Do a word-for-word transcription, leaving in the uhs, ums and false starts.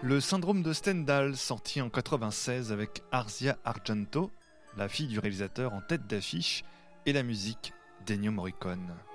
Le syndrome de Stendhal, sorti en quatre-vingt-seize avec Arzia Argento, la fille du réalisateur en tête d'affiche, et la musique d'Ennio Morricone.